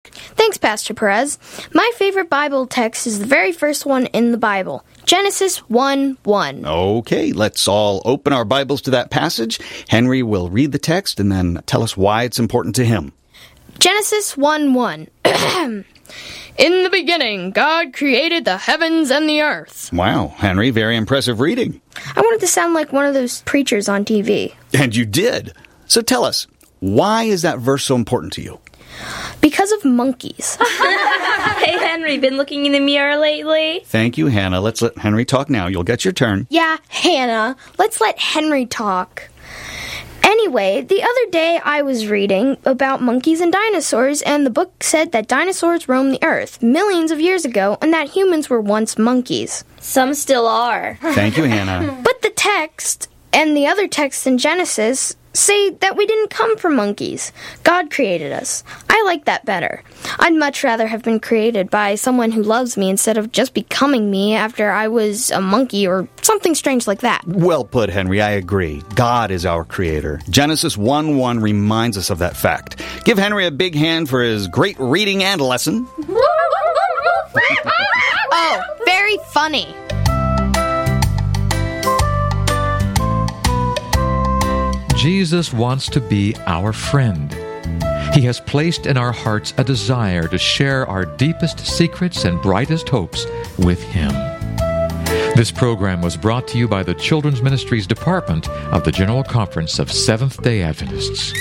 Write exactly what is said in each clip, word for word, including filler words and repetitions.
Thanks, Pastor Perez. My favorite Bible text is the very first one in the Bible, Genesis one one. Okay, let's all open our Bibles to that passage. Henry will read the text and then tell us why it's important to him. Genesis one one. In the beginning, God created the heavens and the earth. Wow, Henry, very impressive reading. I wanted to sound like one of those preachers on T V. And you did. So tell us, why is that verse so important to you? Because of monkeys. Hey, Henry, been looking in the mirror lately? Thank you, Hannah. Let's let Henry talk now. You'll get your turn. Yeah, Hannah. Let's let Henry talk. Anyway, the other day I was reading about monkeys and dinosaurs, and the book said that dinosaurs roamed the earth millions of years ago, and that humans were once monkeys. Some still are. Thank you, Hannah. But the text and the other texts in Genesis say that we didn't come from monkeys. God created us. I like that better. I'd much rather have been created by someone who loves me instead of just becoming me after I was a monkey or something strange like that. Well put, Henry. I agree. God is our creator. Genesis one one reminds us of that fact. Give Henry a big hand for his great reading and lesson. Oh, very funny. Jesus wants to be our friend. He has placed in our hearts a desire to share our deepest secrets and brightest hopes with Him. This program was brought to you by the Children's Ministries Department of the General Conference of Seventh-day Adventists.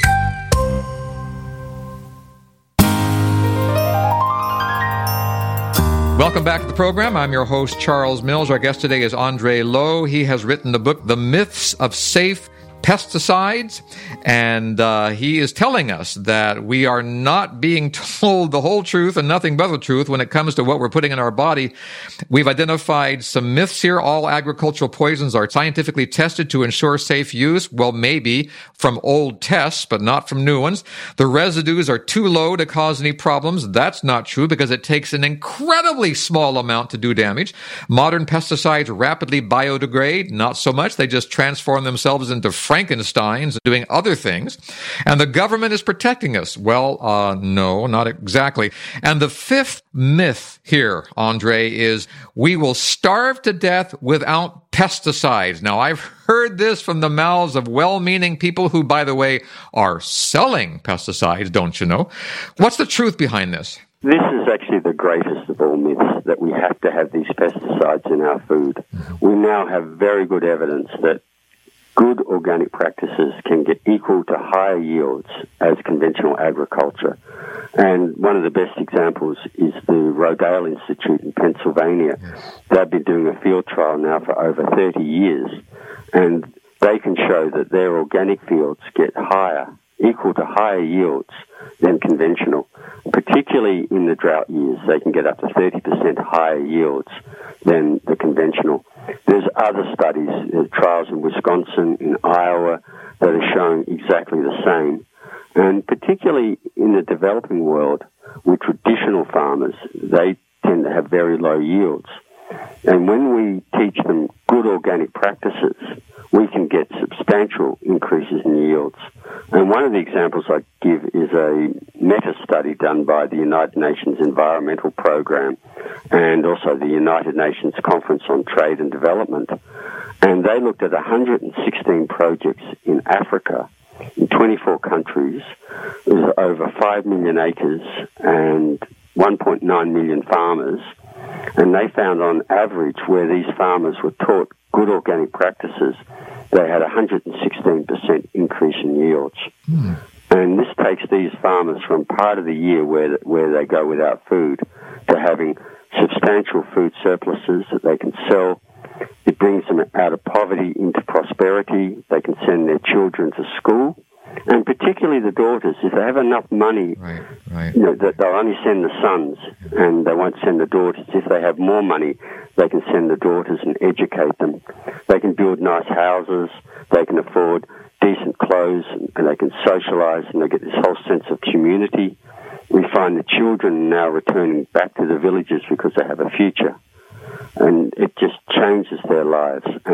Welcome back to the program. I'm your host, Charles Mills. Our guest today is Andre Lowe. He has written the book, The Myths of Safe Pesticides, and uh, he is telling us that we are not being told the whole truth and nothing but the truth when it comes to what we're putting in our body. We've identified some myths here. All agricultural poisons are scientifically tested to ensure safe use. Well, maybe from old tests, but not from new ones. The residues are too low to cause any problems. That's not true because it takes an incredibly small amount to do damage. Modern pesticides rapidly biodegrade. Not so much. They just transform themselves into Frankensteins doing other things. And the government is protecting us. Well, uh, no, not exactly. And the fifth myth here, Andre, is we will starve to death without pesticides. Now, I've heard this from the mouths of well-meaning people who, by the way, are selling pesticides, don't you know? What's the truth behind this? This is actually the greatest of all myths, that we have to have these pesticides in our food. Mm-hmm. We now have very good evidence that good organic practices can get equal to higher yields as conventional agriculture. And one of the best examples is the Rodale Institute in Pennsylvania. Yes. They've been doing a field trial now for over thirty years, and they can show that their organic fields get higher, equal to higher yields than conventional. Particularly in the drought years, they can get up to thirty percent higher yields than the conventional. There's other studies, uh, trials in Wisconsin, in Iowa, that are showing exactly the same. And particularly in the developing world, with traditional farmers, they tend to have very low yields. And when we teach them good organic practices, we can get substantial increases in yields. And one of the examples I give is a meta-study done by the United Nations Environmental Program and also the United Nations Conference on Trade and Development. And they looked at one hundred sixteen projects in Africa, in twenty-four countries. It was over five million acres and one point nine million farmers. And they found on average where these farmers were taught good organic practices, they had a one hundred sixteen percent increase in yields. Mm. And this takes these farmers from part of the year where where they go without food to having substantial food surpluses that they can sell. It brings them out of poverty into prosperity. They can send their children to school. And particularly the daughters, if they have enough money, right, right. You know, they'll only send the sons and they won't send the daughters. If they have more money, they can send the daughters and educate them. They can build nice houses, they can afford decent clothes, and they can socialize, and they get this whole sense of community. We find the children now returning back to the villages because they have a future. And it just changes their lives. And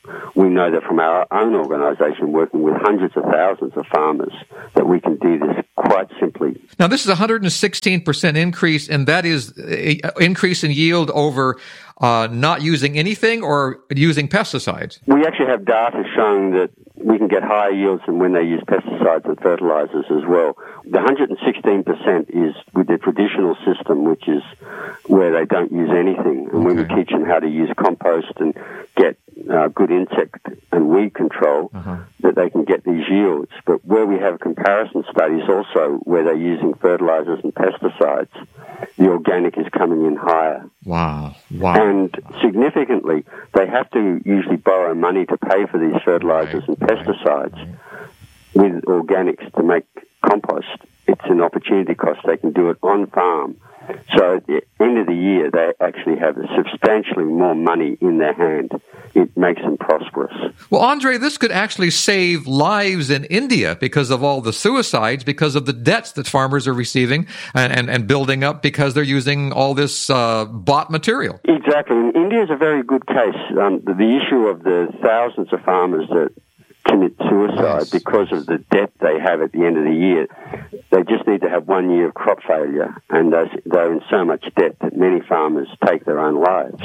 we know that from our own organisation, working with hundreds of thousands of farmers, that we can do this quite simply. Now, this is a one hundred sixteen percent increase, and that is an increase in yield over uh, not using anything or using pesticides. We actually have data showing that we can get higher yields than when they use pesticides and fertilizers as well. The one hundred sixteen percent is with the traditional system, which is where they don't use anything. And when Okay. we teach them how to use compost and get uh, good insect and weed control, Uh-huh. that they can get these yields. But where we have comparison studies also where they're using fertilizers and pesticides, the organic is coming in higher. Wow. Wow. And significantly, they have to usually borrow money to pay for these fertilizers Right, and pesticides. With organics to make compost, it's an opportunity cost. They can do it on farm. So at the end of the year, they actually have substantially more money in their hand. It makes them prosperous. Well, Andre, this could actually save lives in India because of all the suicides, because of the debts that farmers are receiving and, and, and building up because they're using all this uh, bought material. Exactly. And India is a very good case. Um, the, the issue of the thousands of farmers that commit suicide Yes. because of the debt they have at the end of the year, they just need to have one year of crop failure, and they're, they're in so much debt that many farmers take their own lives.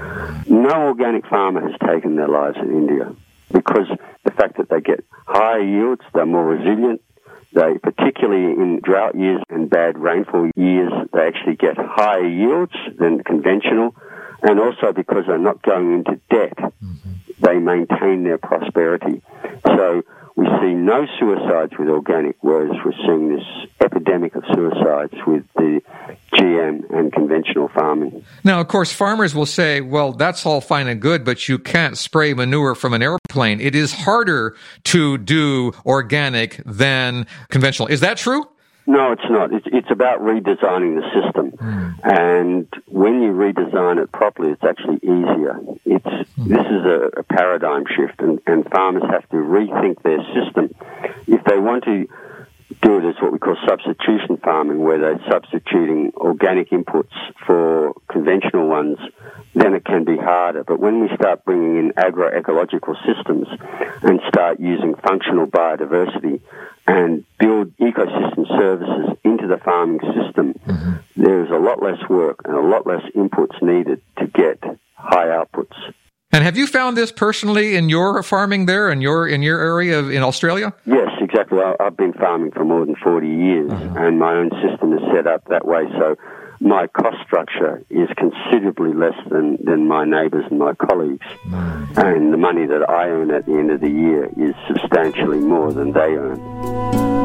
No organic farmer has taken their lives in India because the fact that they get higher yields, they're more resilient. They, particularly in drought years and bad rainfall years, they actually get higher yields than conventional, and also because they're not going into debt, mm-hmm. they maintain their prosperity. So we see no suicides with organic, whereas we're seeing this epidemic of suicides with the G M and conventional farming. Now, of course, farmers will say, well, that's all fine and good, but you can't spray manure from an airplane. It is harder to do organic than conventional. Is that true? No, it's not. It's, it's about redesigning the system. Mm. And when you redesign it properly, it's actually easier. It's mm. This is a, a paradigm shift, and, and farmers have to rethink their system. If they want to do it as what we call substitution farming, where they're substituting organic inputs for conventional ones, then it can be harder. But when we start bringing in agroecological systems and start using functional biodiversity and build ecosystem services into the farming system, mm-hmm. there's a lot less work and a lot less inputs needed to get high outputs. And have you found this personally in your farming there, in your in your area of, in Australia? Yes, exactly. I, I've been farming for more than forty years, uh-huh. and my own system is set up that way. So my cost structure is considerably less than, than my neighbours and my colleagues. Nice. And the money that I earn at the end of the year is substantially more than they earn.